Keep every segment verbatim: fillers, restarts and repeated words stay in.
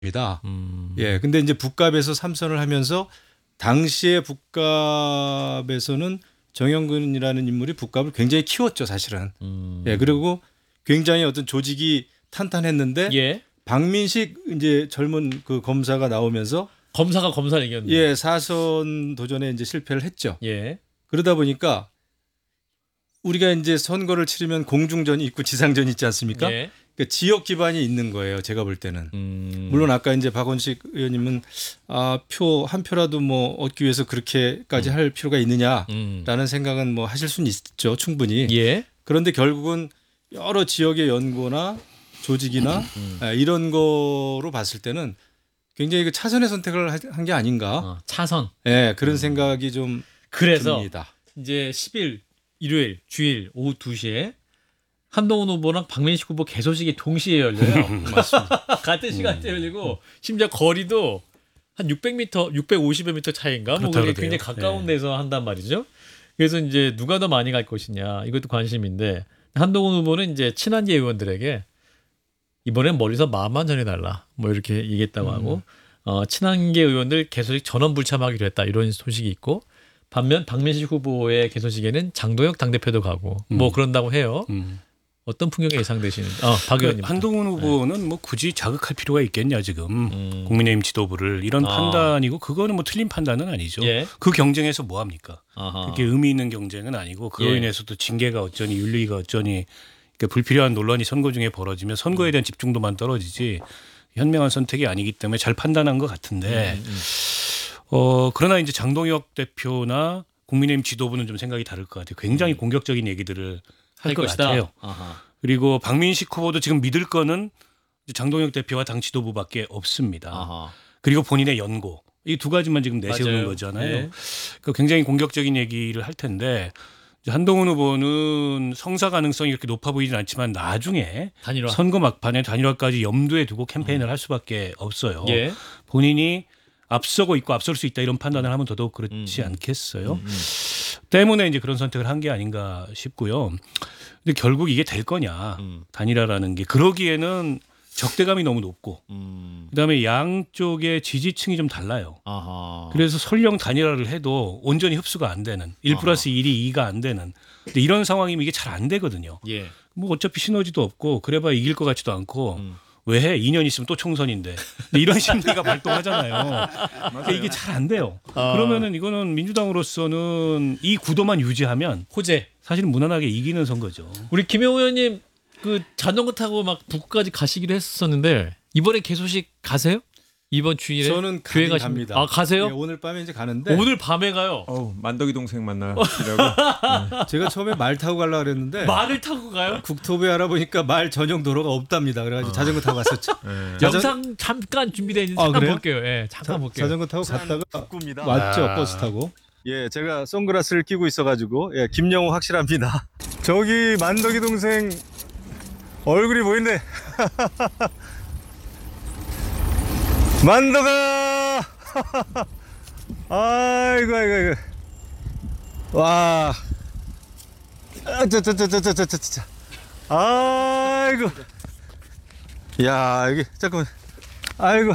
입니다. 음. 예, 근데 이제 북갑에서 삼선을 하면서 당시의 북갑에서는 정영근이라는 인물이 북갑을 굉장히 키웠죠, 사실은. 음. 예, 그리고 굉장히 어떤 조직이 탄탄했는데 예. 박민식 이제 젊은 그 검사가 나오면서 검사가 검사를 이겼는데. 예, 사선 도전에 이제 실패를 했죠. 예. 그러다 보니까 우리가 이제 선거를 치르면 공중전이 있고 지상전이 있지 않습니까? 예. 그러니까 지역 기반이 있는 거예요. 제가 볼 때는. 음. 물론 아까 이제 박원식 의원님은 아, 표 한 표라도 뭐 얻기 위해서 그렇게까지 음. 할 필요가 있느냐라는 음. 생각은 뭐 하실 수는 있죠. 충분히. 예. 그런데 결국은 여러 지역의 연고나 조직이나 음. 아, 이런 거로 봤을 때는 굉장히 그 차선의 선택을 한 게 아닌가. 어, 차선. 예, 그런 생각이 좀 그래서 듭니다. 이제 십 일 일요일 주일 오후 두 시에 한동훈 후보랑 박민식 후보 개소식이 동시에 열려요. 맞습니다. 같은 시간대에 열리고 심지어 거리도 한 육백 미터, 육백오십 미터 차이인가? 뭐 그렇다고 그게 굉장히 그래요. 가까운 네. 데서 한단 말이죠. 그래서 이제 누가 더 많이 갈 것이냐 이것도 관심인데 한동훈 후보는 이제 친한계 의원들에게 이번엔 멀리서 마음만 전해달라 뭐 이렇게 얘기했다고 음. 하고 어, 친한계 의원들 개소식 전원 불참하기로 했다 이런 소식이 있고 반면 박민식 후보의 개소식에는 장동혁 당대표도 가고 음. 뭐 그런다고 해요. 음. 어떤 풍경이 예상되시는지. 어, 박 그 의원님. 한동훈 후보는 뭐 굳이 자극할 필요가 있겠냐 지금 음. 국민의힘 지도부를 이런 아. 판단이고 그거는 뭐 틀린 판단은 아니죠. 예. 그 경쟁에서 뭐 합니까? 아하. 그렇게 의미 있는 경쟁은 아니고 그로 예. 인해서 또 징계가 어쩌니 윤리가 어쩌니 그러니까 불필요한 논란이 선거 중에 벌어지면 선거에 대한 집중도만 떨어지지 현명한 선택이 아니기 때문에 잘 판단한 것 같은데 음, 음. 어 그러나 이제 장동혁 대표나 국민의힘 지도부는 좀 생각이 다를 것 같아요. 굉장히 음. 공격적인 얘기들을 할 할 것 것이다. 같아요. 아하. 그리고 박민식 후보도 지금 믿을 거는 장동혁 대표와 당 지도부밖에 없습니다. 아하. 그리고 본인의 연고 이 두 가지만 지금 내세우는 맞아요. 거잖아요. 네. 그러니까 굉장히 공격적인 얘기를 할 텐데 이제 한동훈 후보는 성사 가능성이 이렇게 높아 보이진 않지만 나중에 단일화. 선거 막판에 단일화까지 염두에 두고 캠페인을 할 수밖에 없어요. 예. 본인이 앞서고 있고 앞설 수 있다 이런 판단을 하면 더더욱 그렇지 음. 않겠어요. 음, 음. 때문에 이제 그런 선택을 한 게 아닌가 싶고요. 근데 결국 이게 될 거냐 음. 단일화라는 게 그러기에는 적대감이 너무 높고 음. 그다음에 양쪽의 지지층이 좀 달라요. 아하. 그래서 설령 단일화를 해도 온전히 흡수가 안 되는 일 플러스 일이 이가 안 되는 근데 이런 상황이면 이게 잘 안 되거든요. 예. 뭐 어차피 시너지도 없고 그래봐야 이길 것 같지도 않고 음. 왜 해? 이 년 있으면 또 총선인데 근데 이런 심리가 발동하잖아요. 그러니까 이게 잘 안 돼요. 아. 그러면은 이거는 민주당으로서는 이 구도만 유지하면 호재. 사실은 무난하게 이기는 선거죠. 우리 김영호 의원님 그 자전거 타고 막 북까지 가시기로 했었는데 이번에 개소식 가세요? 이번 주일에 저는 교회 가긴 가십니까? 갑니다. 아 가세요? 예, 오늘 밤에 이제 가는데 오늘 밤에 가요. 어우, 만덕이 동생 만나려고. 제가 처음에 말 타고 가려고 그랬는데 말을 타고 가요? 국토부에 알아보니까 말 전용 도로가 없답니다. 그래가지고 자전거 타고 갔었죠. 네. 자전- 영상 잠깐 준비되어 있는지 아, 잠깐 그래요? 볼게요. 예, 잠깐 볼게요. 자전거 타고 갔다가 북구입니다. 왔죠. 아. 버스 타고. 예, 제가 선글라스를 끼고 있어가지고 예, 김영호 확실합니다. 저기 만덕이 동생 얼굴이 보이네. 만덕아. 아이고 아이고 아이고. 와. 아, 저저저저저저저. 아이고. 야, 여기 잠깐만. 아이고.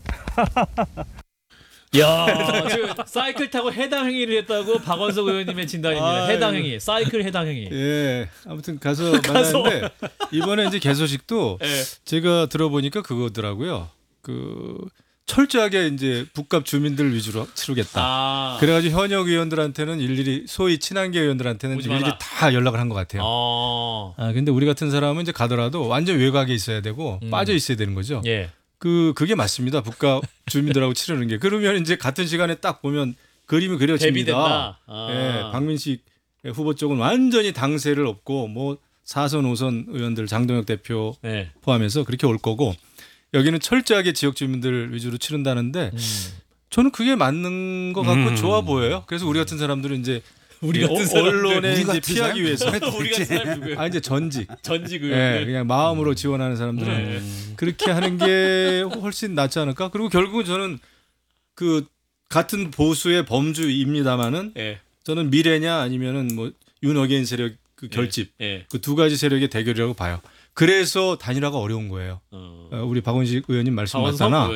야, 지금 사이클 타고 해당 행위를 했다고 박원석 의원님의 진단입니다. 아유. 해당 행위, 사이클 해당 행위. 예, 아무튼 가서 만났는데 이번에 이제 개소식도 예. 제가 들어보니까 그거더라고요. 그 철저하게 이제 북갑 주민들 위주로 치르겠다. 아, 그래가지고 현역 의원들한테는 일일이 소위 친한계 의원들한테는 오지 일일이 마라. 다 연락을 한 것 같아요. 어, 아 근데 우리 같은 사람은 이제 가더라도 완전 외곽에 있어야 되고 음. 빠져 있어야 되는 거죠. 예. 그 그게 맞습니다. 북갑 주민들하고 치르는 게 그러면 이제 같은 시간에 딱 보면 그림이 그려집니다. 대비된다. 아. 예, 박민식 후보 쪽은 완전히 당세를 업고 뭐 사선 오선 의원들 장동혁 대표 네. 포함해서 그렇게 올 거고 여기는 철저하게 지역 주민들 위주로 치른다는데 음. 저는 그게 맞는 것 같고 음. 좋아 보여요. 그래서 우리 같은 사람들은 이제 우리 어, 같은 사람들. 언론에 우리 이제 같은 피하기 위해서 우리 같은 사람 누구예요? 아 이제 전직 전직 예, 의원들. 그냥 마음으로 지원하는 사람들은 네. 그렇게 하는 게 훨씬 낫지 않을까? 그리고 결국은 저는 그 같은 보수의 범주입니다만은 예. 저는 미래냐 아니면은 뭐 윤어게인 세력 그 결집 예. 그 두 가지 세력의 대결이라고 봐요. 그래서 단일화가 어려운 거예요. 어. 어, 우리 박원식 의원님 말씀 박원석 맞잖아.